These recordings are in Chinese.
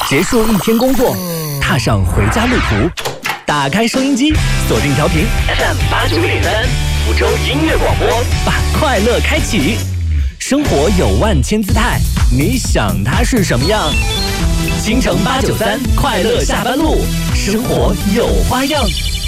结束一天工作，踏上回家路途，打开收音机，锁定调频 FM89.3，福州音乐广播，把快乐开启。生活有万千姿态，你想它是什么样？京城893快乐下班路，生活有花样。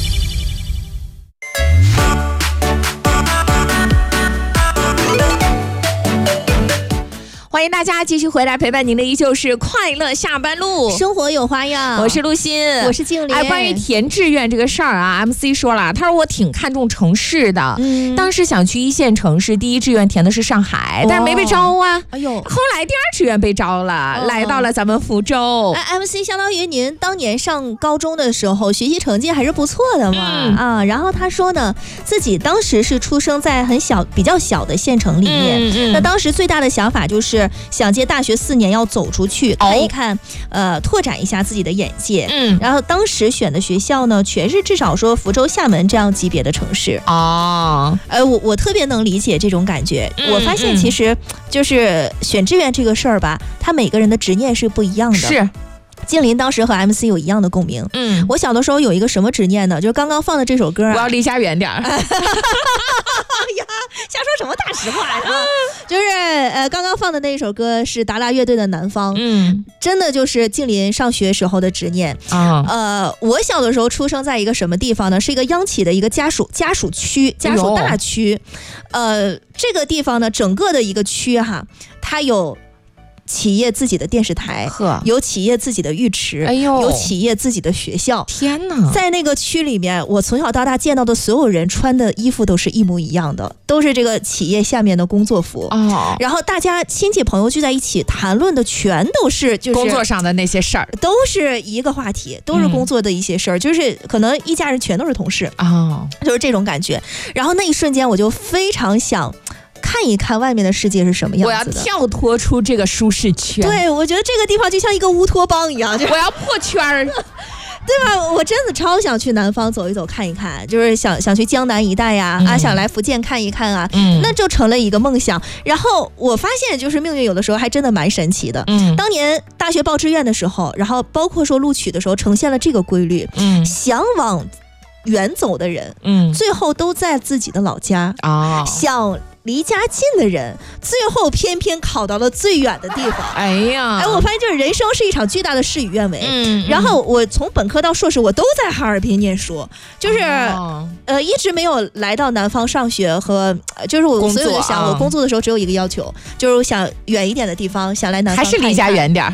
欢迎大家继续回来，陪伴您的依旧是快乐下班路， 生活有花样。 我是陆欣， 我是静莲。 关于填志愿这个事儿啊 ，MC 说了，他说我挺看重城市的，当时想去一线城市，第一志愿填的是上海，但是没被招啊。 哎呦， 后来第二志愿被招了，来到了咱们福州。 MC 相当于您当年上高中的时候，学习成绩还是不错的嘛，然后他说呢，自己当时是出生在比较小的县城里面，那当时最大的想法就是想借大学4年要走出去看一看，拓展一下自己的眼界。然后当时选的学校呢，全是至少说福州、厦门这样级别的城市。我特别能理解这种感觉。我发现其实就是选志愿这个事儿吧，他每个人的执念是不一样的。是。静林当时和 MC 有一样的共鸣。我小的时候有一个什么执念呢？就是刚刚放的这首歌啊， 我要离家远点儿。 呀，瞎说什么大实话呀？就是刚刚放的那一首歌是达达乐队的《南方》。真的就是静林上学时候的执念。我小的时候出生在一个什么地方呢？是一个央企的一个家属区，家属大区。这个地方呢，整个的一个区哈，它有企业自己的电视台，有企业自己的浴池，有企业自己的学校。天哪！在那个区里面，我从小到大见到的所有人穿的衣服都是一模一样的，都是这个企业下面的工作服。然后大家亲戚朋友聚在一起谈论的全都是就是工作上的那些事儿， 都是一个话题，都是工作的一些事儿，就是可能一家人全都是同事就是这种感觉。然后那一瞬间，我就非常想看一看外面的世界是什么样子的， 我要跳脱出这个舒适圈。 对，我觉得这个地方就像一个乌托邦一样， 我要破圈儿。 对吧？我真的超想去南方走一走看一看，就是想去江南一带呀，想来福建看一看啊，那就成了一个梦想。然后我发现就是命运有的时候还真的蛮神奇的。当年大学报志愿的时候，然后包括说录取的时候，呈现了这个规律。想往远走的人，最后都在自己的老家想离家近的人，最后偏偏考到了最远的地方。我发现就是人生是一场巨大的事与愿违。然后我从本科到硕士，我都在哈尔滨念书，就是一直没有来到南方上学和就是我所有的想，我工作的时候只有一个要求，就是我想远一点的地方，想来南方看一看， 还是离家远点。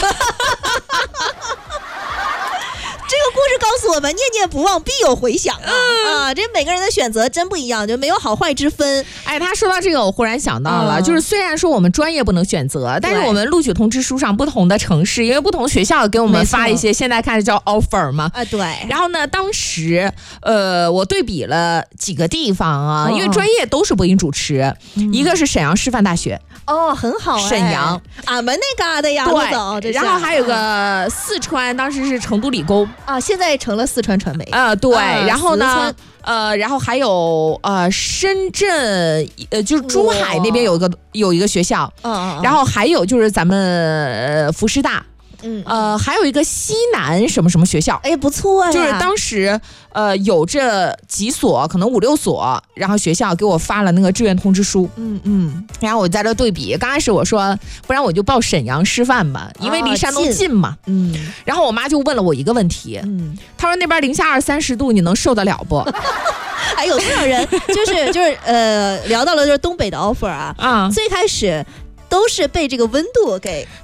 这个故事告诉我们，念念不忘必有回响这每个人的选择真不一样，就没有好坏之分。 他说到这个，我忽然想到了，就是虽然说我们专业不能选择，但是我们录取通知书上不同的城市，因为不同学校给我们发一些，现在看着叫 offer 嘛。对。然后呢，当时我对比了几个地方因为专业都是播音主持，一个是沈阳师范大学。 很好。 沈阳， 俺们那嘎的呀。 对。然后还有个四川，当时是成都理工现在成了四川传媒对。然后呢然后还有深圳就是珠海那边有一个学校然后还有就是咱们福师大还有一个西南什么什么学校， 不错呀。 就是当时有这几所，可能5、6所，然后学校给我发了那个志愿通知书。然后我在这对比，刚开始我说，不然我就报沈阳师范吧，因为离山东近嘛。然后我妈就问了我一个问题，她说那边零下20-30度，你能受得了不？ 有多少人就是聊到了就是东北的 offer 最开始都是被这个温度给